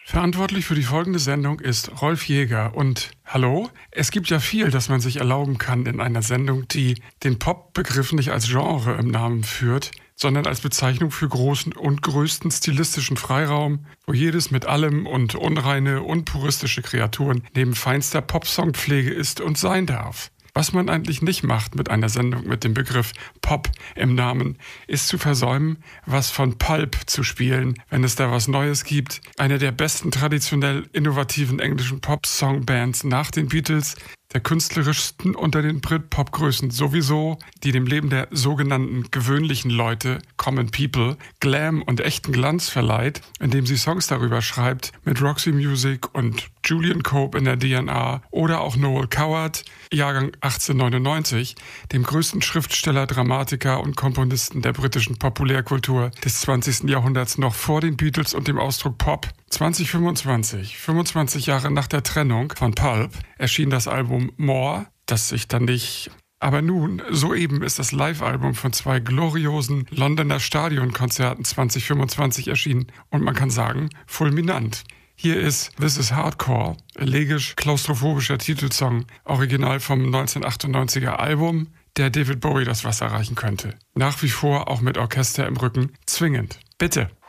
Verantwortlich für die folgende Sendung ist Rolf Jäger. Und hallo? Es gibt ja viel, das man sich erlauben kann in einer Sendung, die den Pop-Begriff nicht als Genre im Namen führt, sondern als Bezeichnung für großen und größten stilistischen Freiraum, wo jedes mit allem und unreine, unpuristische Kreaturen neben feinster Popsongpflege ist und sein darf. Was man eigentlich nicht macht mit einer Sendung mit dem Begriff Pop im Namen, ist zu versäumen, was von Pulp zu spielen, wenn es da was Neues gibt. Eine der besten traditionell innovativen englischen Pop-Song-Bands nach den Beatles, der künstlerischsten unter den Brit-Pop-Größen sowieso, die dem Leben der sogenannten gewöhnlichen Leute, Common People, Glam und echten Glanz verleiht, indem sie Songs darüber schreibt, mit Roxy Music und Julian Cope in der DNA oder auch Noel Coward, Jahrgang 1899, dem größten Schriftsteller, Dramatiker und Komponisten der britischen Populärkultur des 20. Jahrhunderts noch vor den Beatles und dem Ausdruck Pop. 2025, 25 Jahre nach der Trennung von Pulp, erschien das Album More, das sich dann nicht... Aber nun, soeben ist das Live-Album von 2 gloriosen Londoner Stadionkonzerten 2025 erschienen und man kann sagen, fulminant. Hier ist This is Hardcore, elegisch klaustrophobischer Titelsong, original vom 1998er Album, der David Bowie das Wasser reichen könnte. Nach wie vor auch mit Orchester im Rücken, zwingend. Bitte.